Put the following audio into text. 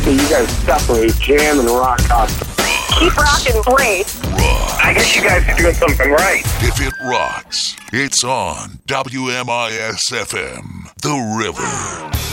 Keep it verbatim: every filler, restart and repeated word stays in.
that you guys separate jam and rock constantly. Keep rocking, please. Rock. I guess you guys are doing something right. If it rocks, it's on W M I S F M, The River.